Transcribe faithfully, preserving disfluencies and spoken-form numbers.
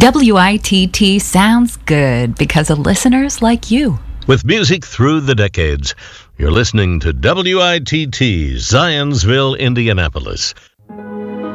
W I T T sounds good because of listeners like you. With music through the decades, you're listening to W I T T, Zionsville, Indianapolis.